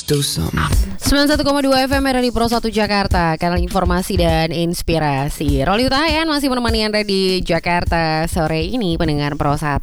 do something. 91,2 FM Radio Pro 1 Jakarta, kanal informasi dan inspirasi. Roli Utahayan masih menemani Anda di Jakarta sore ini, pendengar Pro 1.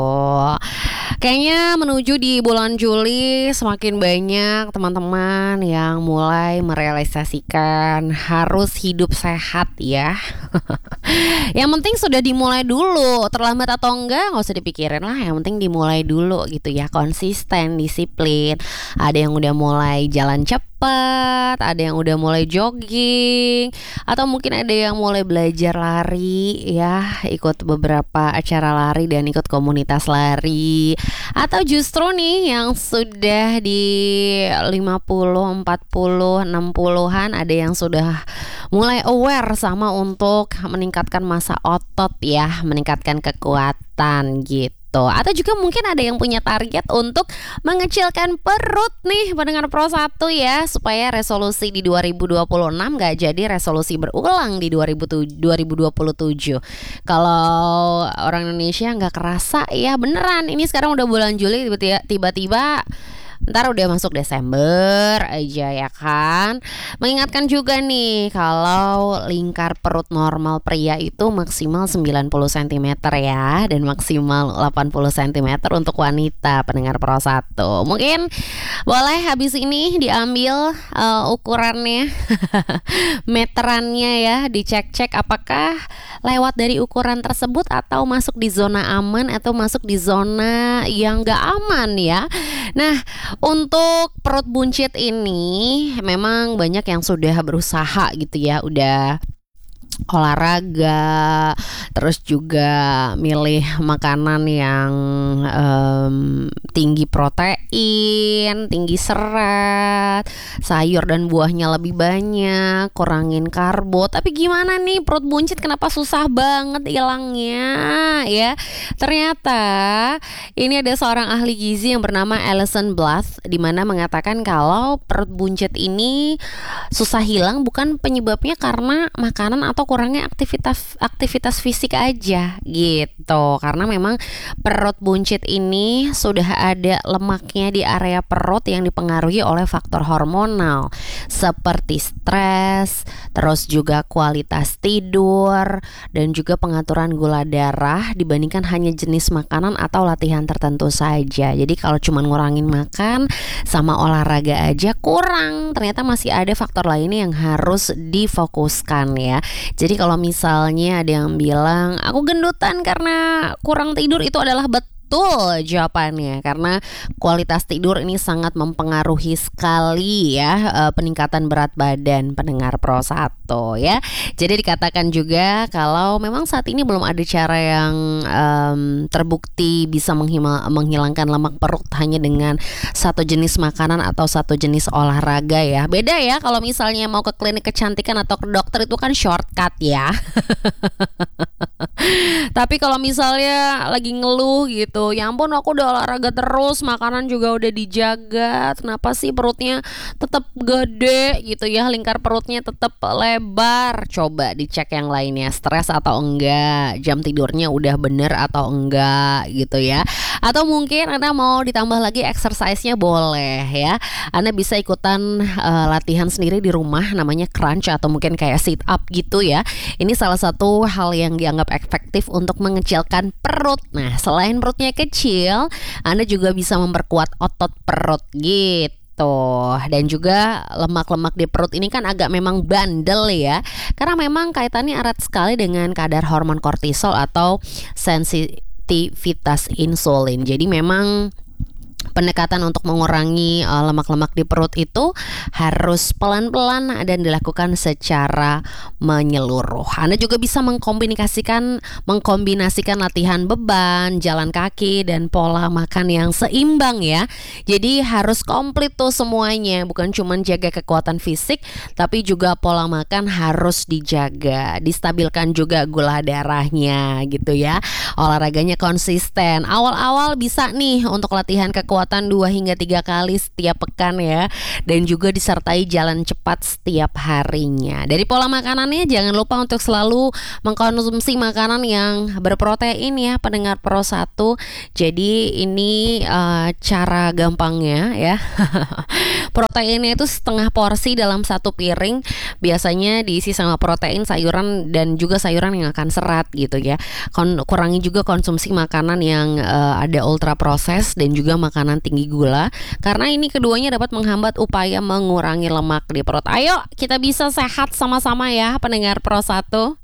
Kayaknya menuju di bulan Juli semakin banyak teman-teman yang mulai merealisasikan harus hidup sehat ya. Yang penting sudah dimulai dulu, terlambat atau enggak nggak usah dipikirin lah. Yang penting dimulai dulu gitu ya, konsisten, disiplin. Ada yang udah mulai jalan cepat, ada yang udah mulai jogging, atau mungkin ada yang mulai belajar lari ya, ikut beberapa acara lari dan ikut komunitas lari. Atau justru nih yang sudah di 50, 40, 60-an ada yang sudah mulai aware sama untuk meningkatkan massa otot ya, meningkatkan kekuatan gitu. Atau juga mungkin ada yang punya target untuk mengecilkan perut nih pendengar Pro 1 ya, supaya resolusi di 2026 gak jadi resolusi berulang di 2027. Kalau orang Indonesia gak kerasa ya, beneran ini sekarang udah bulan Juli, tiba-tiba ntar udah masuk Desember aja ya kan. Mengingatkan juga nih kalau lingkar perut normal pria itu maksimal 90 cm ya, dan maksimal 80 cm untuk wanita pendengar Pro 1. Mungkin boleh habis ini diambil ukurannya meterannya ya, dicek-cek apakah lewat dari ukuran tersebut atau masuk di zona aman atau masuk di zona yang gak aman ya. Nah, untuk perut buncit ini memang banyak yang sudah berusaha gitu ya, udah olahraga, terus juga milih makanan yang tinggi protein, tinggi serat, sayur dan buahnya lebih banyak, kurangin karbo. Tapi gimana nih perut buncit, kenapa susah banget hilangnya ya? Ternyata ini ada seorang ahli gizi yang bernama Alison Bluth, di mana mengatakan kalau perut buncit ini susah hilang bukan penyebabnya karena makanan atau kurangnya aktivitas fisik aja gitu. Karena memang perut buncit ini sudah ada lemaknya di area perut yang dipengaruhi oleh faktor hormonal seperti stres, terus juga kualitas tidur, dan juga pengaturan gula darah dibandingkan hanya jenis makanan atau latihan tertentu saja. Jadi kalau cuma ngurangin makan sama olahraga aja kurang, ternyata masih ada faktor lainnya yang harus difokuskan ya. Jadi kalau misalnya ada yang bilang aku gendutan karena kurang tidur, itu adalah betul jawabannya, karena kualitas tidur ini sangat mempengaruhi sekali ya peningkatan berat badan pendengar Pro 1 ya. Jadi dikatakan juga kalau memang saat ini belum ada cara yang terbukti bisa menghilangkan lemak perut hanya dengan satu jenis makanan atau satu jenis olahraga ya. Beda ya kalau misalnya mau ke klinik kecantikan atau ke dokter, itu kan shortcut ya. Tapi kalau misalnya lagi ngeluh gitu, ya ampun aku udah olahraga terus, makanan juga udah dijaga, kenapa sih perutnya tetap gede gitu ya, lingkar perutnya tetap lebar. Coba dicek yang lainnya, stres atau enggak, jam tidurnya udah bener atau enggak gitu ya. Atau mungkin Anda mau ditambah lagi exercise-nya, boleh ya. Anda bisa ikutan latihan sendiri di rumah, namanya crunch atau mungkin kayak sit up gitu ya. Ini salah satu hal yang dianggap efektif untuk mengecilkan perut. Nah, selain perutnya kecil, Anda juga bisa memperkuat otot perut gitu. Dan juga lemak-lemak di perut ini kan agak memang bandel ya, karena memang kaitannya erat sekali dengan kadar hormon kortisol atau sensitivitas insulin. Jadi memang pendekatan untuk mengurangi lemak-lemak di perut itu harus pelan-pelan dan dilakukan secara menyeluruh. Anda juga bisa mengkombinasikan latihan beban, jalan kaki, dan pola makan yang seimbang ya. Jadi harus komplit tuh semuanya, bukan cuma jaga kekuatan fisik, tapi juga pola makan harus dijaga, distabilkan juga gula darahnya gitu ya. Olahraganya konsisten. Awal-awal bisa nih untuk latihan kekuatan perawatan 2 hingga 3 kali setiap pekan ya. Dan juga disertai jalan cepat setiap harinya. Dari pola makanannya jangan lupa untuk selalu mengkonsumsi makanan yang berprotein ya pendengar Pro 1. Jadi ini cara gampangnya ya. Proteinnya itu setengah porsi dalam satu piring, biasanya diisi sama protein, sayuran dan juga sayuran yang akan serat gitu ya. Kurangi juga konsumsi makanan yang ada ultra proses dan juga makanan tinggi gula, karena ini keduanya dapat menghambat upaya mengurangi lemak di perut. Ayo kita bisa sehat sama-sama ya pendengar Pro 1.